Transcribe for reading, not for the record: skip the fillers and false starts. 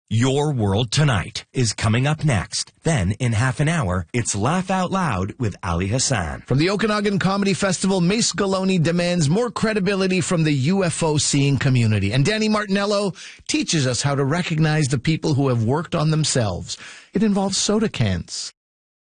Your World Tonight is coming up next. Then, in half an hour, it's Laugh Out Loud with Ali Hassan. From the Okanagan Comedy Festival, Mace Galone demands more credibility from the UFO seeing community. And Danny Martinello teaches us how to recognize the people who have worked on themselves. It involves soda cans.